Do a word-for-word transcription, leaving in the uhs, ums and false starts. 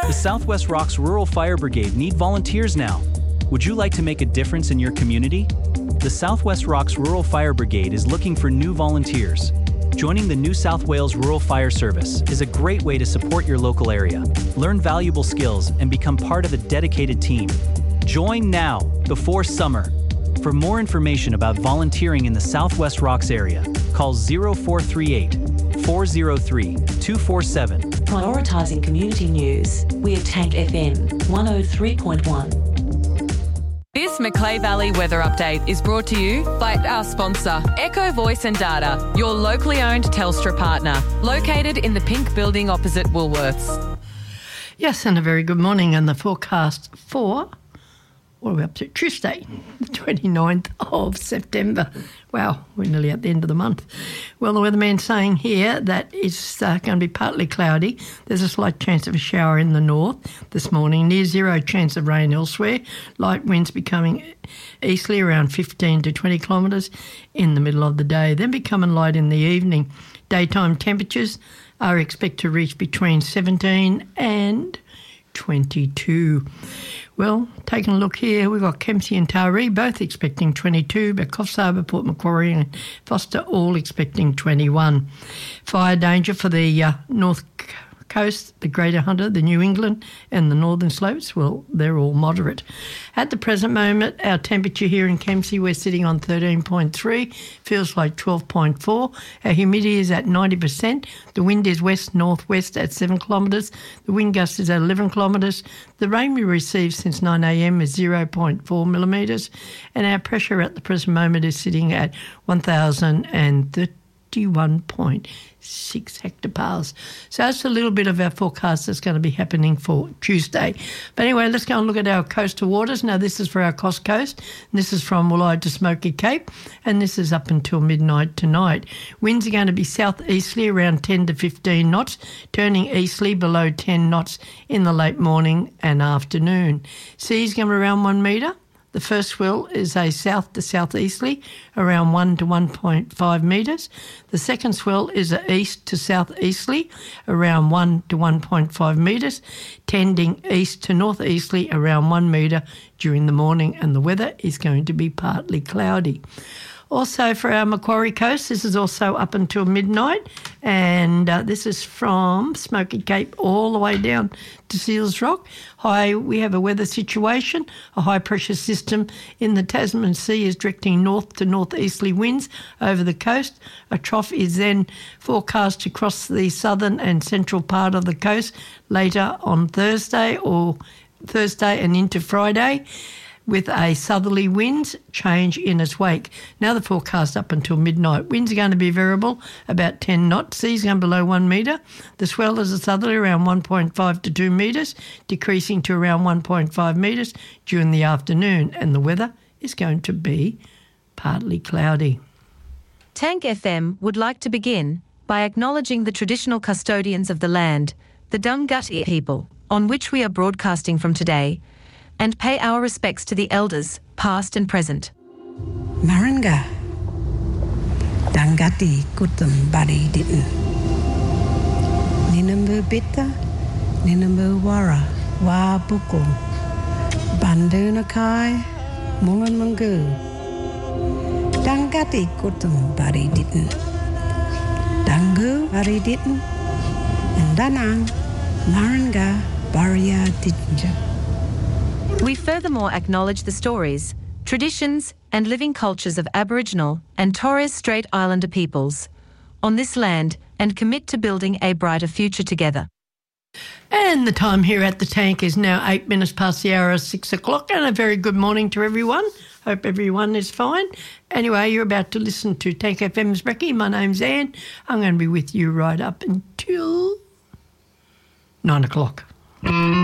The Southwest Rocks Rural Fire Brigade need volunteers now. Would you like to make a difference in your community? The Southwest Rocks Rural Fire Brigade is looking for new volunteers. Joining the New South Wales Rural Fire Service is a great way to support your local area, learn valuable skills, and become part of a dedicated team. Join now, before summer. For more information about volunteering in the Southwest Rocks area, call zero four three eight, four zero three, two four seven. Prioritising community news, we're Tank F M one oh three point one. This Macleay Valley weather update is brought to you by our sponsor, Echo Voice and Data, your locally owned Telstra partner, located in the pink building opposite Woolworths. Yes, and a very good morning. And the forecast for, what are we up to? Tuesday, the twenty-ninth of September. Wow, we're nearly at the end of the month. Well, the weatherman's saying here that it's uh, going to be partly cloudy. There's a slight chance of a shower in the north this morning. Near zero chance of rain elsewhere. Light winds becoming easterly around fifteen to twenty kilometres in the middle of the day, then becoming light in the evening. Daytime temperatures are expected to reach between seventeen and twenty-two. Well, taking a look here, we've got Kempsey and Taree both expecting twenty-two, but Coffs Harbour, Port Macquarie and Foster all expecting twenty-one. Fire danger for the uh, North Coast, the Greater Hunter, the New England and the Northern Slopes, well, they're all moderate. At the present moment, our temperature here in Kempsey, we're sitting on thirteen point three, feels like twelve point four. Our humidity is at ninety percent. The wind is west-northwest at seven kilometres. The wind gust is at eleven kilometres. The rain we received since nine a m is zero point four millimetres. And our pressure at the present moment is sitting at one thousand thirty-one point six hectopascals. So that's a little bit of our forecast that's going to be happening for Tuesday. But anyway, let's go and look at our coastal waters. Now, this is for our Coast Coast. This is from Woollai to Smoky Cape, and this is up until midnight tonight. Winds are going to be southeasterly around ten to fifteen knots, turning easterly below ten knots in the late morning and afternoon. Seas going to be around one metre. The first swell is a south to southeasterly, around one to one point five metres. The second swell is a east to southeasterly, around one to one point five metres, tending east to northeasterly, around one metre during the morning, and the weather is going to be partly cloudy. Also for our Macquarie Coast, this is also up until midnight, and uh, this is from Smoky Cape all the way down to Seals Rock. High, we have a weather situation. A high pressure system in the Tasman Sea is directing north to northeasterly winds over the coast. A trough is then forecast to cross the southern and central part of the coast later on Thursday or Thursday and into Friday, with a southerly wind change in its wake. Now the forecast up until midnight. Winds are going to be variable, about ten knots. Seas going below one metre. The swell is a southerly around one point five to two metres, decreasing to around one point five metres during the afternoon. And the weather is going to be partly cloudy. Tank F M would like to begin by acknowledging the traditional custodians of the land, the Dunghutti people, on which we are broadcasting from today, and pay our respects to the elders, past and present. Maranga, Dunghutti kutum bari ditten. Ninambu bitta, Ninambu wara, wa buku, Bandunakai, Mungan mungu. Dunghutti kutum bari ditten. Dungu bari ditten, and Danang, Maranga, Baria dittinja. We furthermore acknowledge the stories, traditions and living cultures of Aboriginal and Torres Strait Islander peoples on this land and commit to building a brighter future together. And the time here at the Tank is now eight minutes past the hour of six o'clock, and a very good morning to everyone. Hope everyone is fine. Anyway, you're about to listen to Tank F M's Brekkie. My name's Anne. I'm going to be with you right up until nine o'clock.